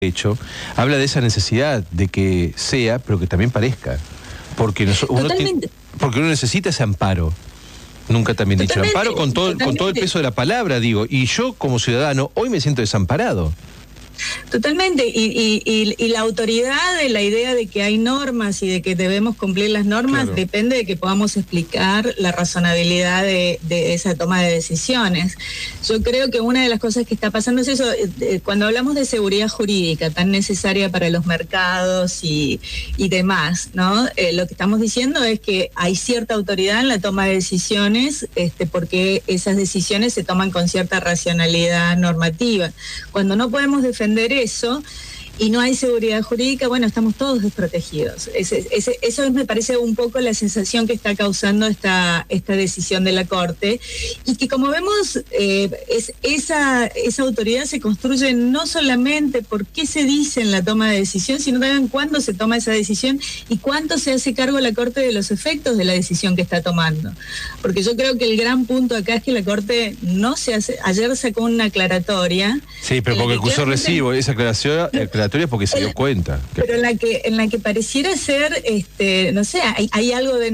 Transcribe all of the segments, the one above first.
hecho, habla de esa necesidad de que sea, pero que también parezca. Porque porque uno necesita ese amparo. Nunca también dicho amparo con todo el peso de la palabra, digo. Y yo, como ciudadano, hoy me siento desamparado. Totalmente, y la autoridad de la idea de que hay normas y de que debemos cumplir las normas, claro, depende de que podamos explicar la razonabilidad de esa toma de decisiones. Yo creo que una de las cosas que está pasando es eso, cuando hablamos de seguridad jurídica tan necesaria para los mercados y demás, ¿no? Lo que estamos diciendo es que hay cierta autoridad en la toma de decisiones, porque esas decisiones se toman con cierta racionalidad normativa. Cuando no podemos defender eso y no hay seguridad jurídica, bueno, estamos todos desprotegidos. Eso me parece un poco la sensación que está causando esta decisión de la Corte, y que, como vemos, esa autoridad se construye no solamente por qué se dice en la toma de decisión, sino también cuándo se toma esa decisión y cuánto se hace cargo la Corte de los efectos de la decisión que está tomando. Porque yo creo que el gran punto acá es que la Corte no se hace. Ayer sacó una aclaratoria. Sí, pero porque acusó recibo esa aclaratoria porque se dio cuenta. Pero en la que pareciera ser, no sé, hay algo de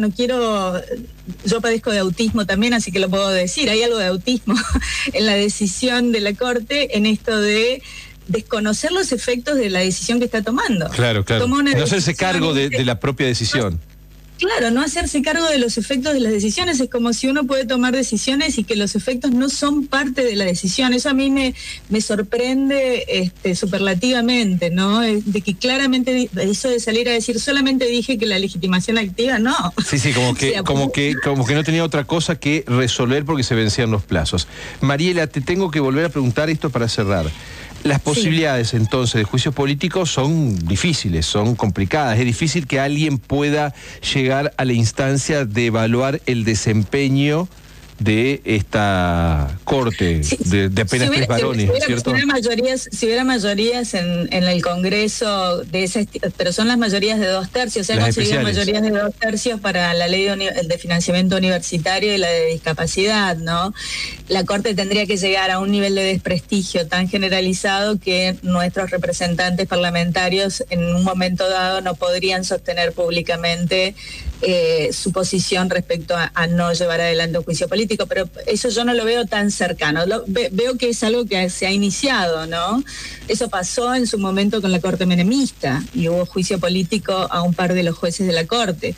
yo padezco de autismo también, así que lo puedo decir, hay algo de autismo en la decisión de la Corte, en esto de desconocer los efectos de la decisión que está tomando. Claro. No hacerse cargo de la propia decisión. Claro, no hacerse cargo de los efectos de las decisiones. Es como si uno puede tomar decisiones y que los efectos no son parte de la decisión. Eso a mí me sorprende superlativamente, ¿no? De que claramente eso de salir a decir solamente dije que la legitimación activa, no. Sí, como que no tenía otra cosa que resolver porque se vencían los plazos. Mariela, te tengo que volver a preguntar esto para cerrar. Las posibilidades, entonces, de juicios políticos son difíciles, son complicadas. Es difícil que alguien pueda llegar a la instancia de evaluar el desempeño de esta Corte, de apenas tres varones, ¿cierto? Si hubiera mayorías en el Congreso, pero son las mayorías de 2/3, se han conseguido mayorías de 2/3 para la ley de financiamiento universitario y la de discapacidad, ¿no? La Corte tendría que llegar a un nivel de desprestigio tan generalizado que nuestros representantes parlamentarios en un momento dado no podrían sostener públicamente su posición respecto a no llevar adelante un juicio político, pero eso yo no lo veo tan cercano. Veo que es algo que se ha iniciado, ¿no? Eso pasó en su momento con la Corte menemista y hubo juicio político a un par de los jueces de la Corte.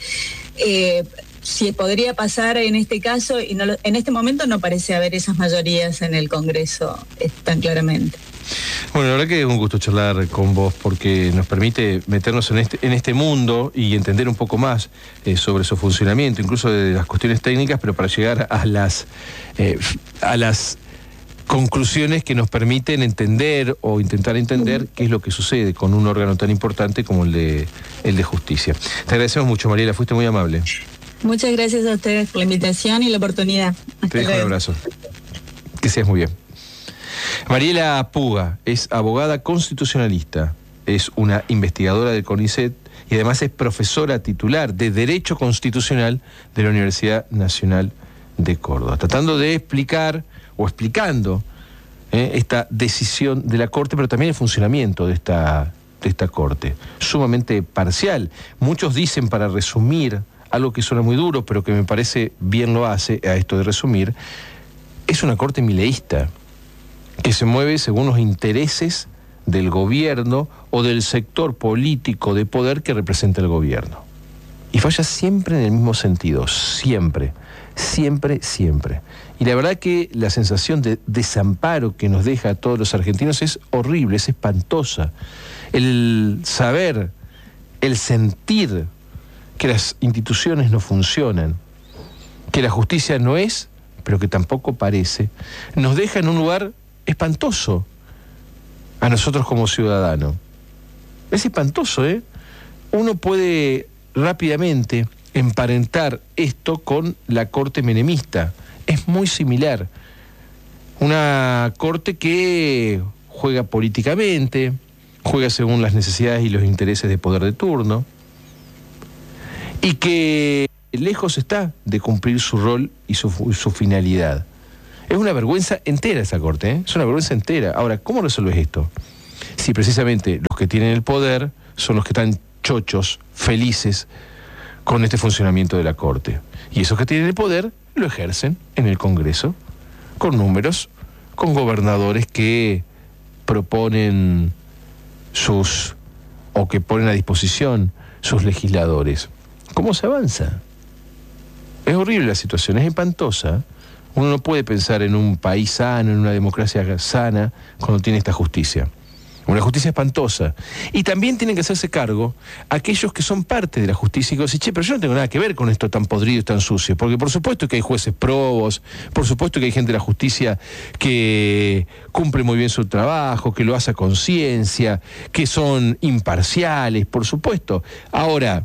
Si podría pasar en este caso, y en este momento no parece haber esas mayorías en el Congreso tan claramente. Bueno, la verdad que es un gusto charlar con vos porque nos permite meternos en este mundo y entender un poco más sobre su funcionamiento, incluso de las cuestiones técnicas, pero para llegar a las conclusiones que nos permiten entender o intentar entender qué es lo que sucede con un órgano tan importante como el de justicia. Te agradecemos mucho, Mariela, fuiste muy amable. Muchas gracias a ustedes por la invitación y la oportunidad. Te dejo un abrazo. Que seas muy bien. Mariela Puga es abogada constitucionalista, es una investigadora del CONICET y además es profesora titular de Derecho Constitucional de la Universidad Nacional de Córdoba, tratando de explicando esta decisión de la Corte, pero también el funcionamiento de esta Corte, sumamente parcial. Muchos dicen, para resumir, algo que suena muy duro, pero que me parece bien lo hace a esto de resumir, es una Corte mileísta, que se mueve según los intereses del gobierno o del sector político de poder que representa el gobierno. Y falla siempre en el mismo sentido, siempre. Y la verdad que la sensación de desamparo que nos deja a todos los argentinos es horrible, es espantosa. El saber, el sentir que las instituciones no funcionan, que la justicia no es, pero que tampoco parece, nos deja en un lugar espantoso a nosotros como ciudadanos. Es espantoso, ¿eh? Uno puede rápidamente emparentar esto con la Corte menemista. Es muy similar. Una Corte que juega políticamente, juega según las necesidades y los intereses de poder de turno, y que lejos está de cumplir su rol y su finalidad. Es una vergüenza entera esa Corte, ¿eh? Es una vergüenza entera. Ahora, ¿cómo resolves esto? si precisamente los que tienen el poder son los que están chochos, felices con este funcionamiento de la Corte? Y esos que tienen el poder lo ejercen en el Congreso, con números, con gobernadores que proponen o que ponen a disposición sus legisladores. ¿Cómo se avanza? Es horrible la situación, es espantosa. Uno no puede pensar en un país sano, en una democracia sana, cuando tiene esta justicia. Una justicia espantosa. Y también tienen que hacerse cargo aquellos que son parte de la justicia y que dicen, che, pero yo no tengo nada que ver con esto tan podrido y tan sucio. Porque por supuesto que hay jueces probos, por supuesto que hay gente de la justicia que cumple muy bien su trabajo, que lo hace a conciencia, que son imparciales, por supuesto. Ahora,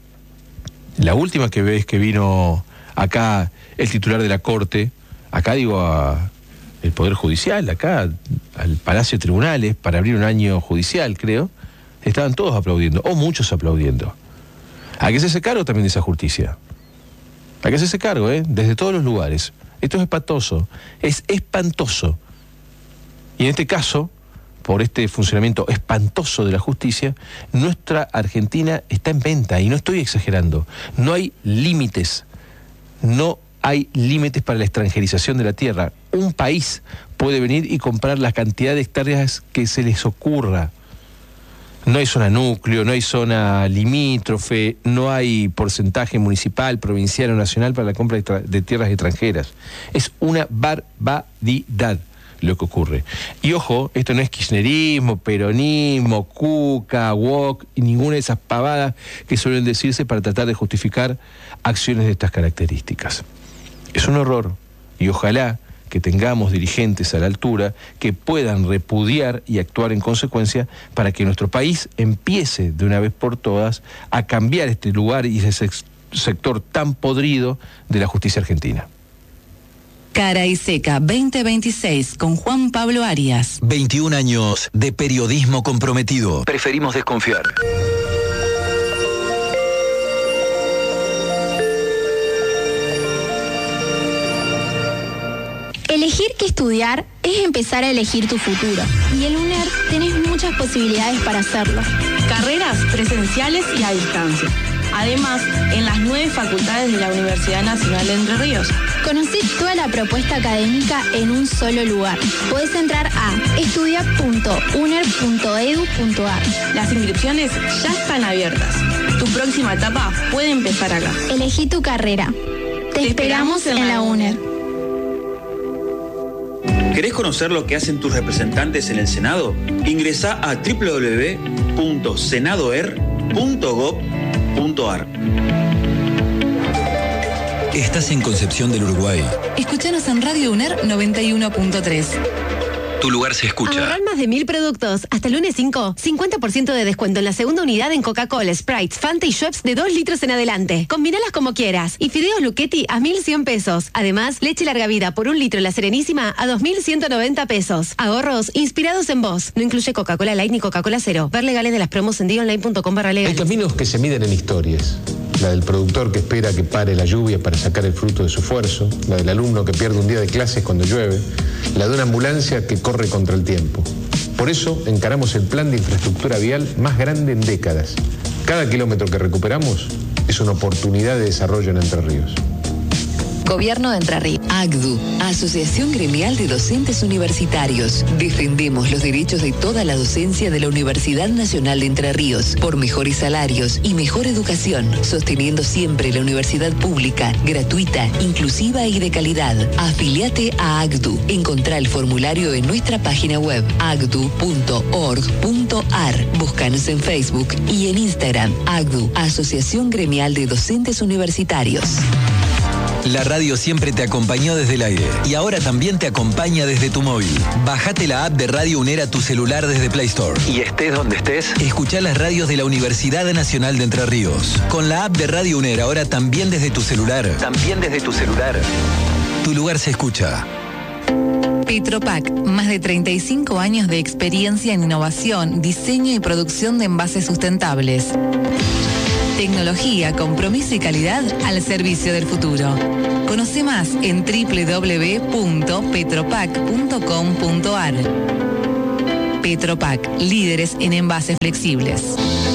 la última vez que vino acá el titular de la Corte, acá digo el Poder Judicial, acá al Palacio de Tribunales, para abrir un año judicial, creo, estaban todos aplaudiendo, o muchos aplaudiendo. Hay que hacerse cargo también de esa justicia. Hay que hacerse cargo, desde todos los lugares. Esto es espantoso, es espantoso. Y en este caso, por este funcionamiento espantoso de la justicia, nuestra Argentina está en venta, y no estoy exagerando. No hay límites, no hay límites para la extranjerización de la tierra. Un país puede venir y comprar la cantidad de hectáreas que se les ocurra. No hay zona núcleo, no hay zona limítrofe, no hay porcentaje municipal, provincial o nacional para la compra de tierras extranjeras. Es una barbaridad lo que ocurre. Y ojo, esto no es kirchnerismo, peronismo, cuca, wok y ninguna de esas pavadas que suelen decirse para tratar de justificar acciones de estas características. Es un horror, y ojalá que tengamos dirigentes a la altura que puedan repudiar y actuar en consecuencia para que nuestro país empiece de una vez por todas a cambiar este lugar y ese sector tan podrido de la justicia argentina. Cara y Seca 2026 con Juan Pablo Arias. 21 años de periodismo comprometido. Preferimos desconfiar. Elegir qué estudiar es empezar a elegir tu futuro. Y en UNER tenés muchas posibilidades para hacerlo. Carreras presenciales y a distancia. Además, en las 9 facultades de la Universidad Nacional de Entre Ríos. Conocí toda la propuesta académica en un solo lugar. Podés entrar a estudia.uner.edu.ar. Las inscripciones ya están abiertas. Tu próxima etapa puede empezar acá. Elegí tu carrera. Te esperamos en la UNER. ¿Querés conocer lo que hacen tus representantes en el Senado? Ingresá a www.senadoer.gov.ar. Estás en Concepción del Uruguay. Escúchanos en Radio UNER 91.3. Tu lugar se escucha. Ahorrar más de 1000 productos. Hasta el lunes 5, 50% de descuento en la segunda unidad en Coca-Cola, Sprite, Fanta y Schweppes de 2 litros en adelante. Combínalas como quieras. Y fideos Luchetti a 1.100 pesos. Además, leche larga vida por 1 litro en la Serenísima a 2.190 pesos. Ahorros inspirados en vos. No incluye Coca-Cola Light ni Coca-Cola Cero. Ver legales de las promos en dionline.com/legales. Hay caminos que se miden en historias. La del productor que espera que pare la lluvia para sacar el fruto de su esfuerzo, la del alumno que pierde un día de clases cuando llueve, la de una ambulancia que corre contra el tiempo. Por eso encaramos el plan de infraestructura vial más grande en décadas. Cada kilómetro que recuperamos es una oportunidad de desarrollo en Entre Ríos. Gobierno de Entre Ríos. AGDU, Asociación Gremial de Docentes Universitarios. Defendemos los derechos de toda la docencia de la Universidad Nacional de Entre Ríos por mejores salarios y mejor educación, sosteniendo siempre la universidad pública, gratuita, inclusiva y de calidad. Afiliate a AGDU. Encontrá el formulario en nuestra página web agdu.org.ar. Búscanos en Facebook y en Instagram. AGDU, Asociación Gremial de Docentes Universitarios. La radio siempre te acompañó desde el aire y ahora también te acompaña desde tu móvil. Bájate la app de Radio UNER a tu celular desde Play Store. Y estés donde estés, escuchá las radios de la Universidad Nacional de Entre Ríos. Con la app de Radio UNER ahora también desde tu celular. Tu lugar se escucha. Petropac, más de 35 años de experiencia en innovación, diseño y producción de envases sustentables. Tecnología, compromiso y calidad al servicio del futuro. Conoce más en www.petropac.com.ar. Petropac, líderes en envases flexibles.